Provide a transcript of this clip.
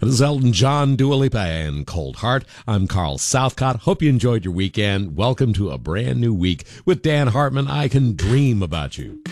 This is Elton John, Dua Lipa, and Cold Heart. I'm Carl Southcott. Hope you enjoyed your weekend. Welcome to a brand new week with Dan Hartman. I Can Dream About You.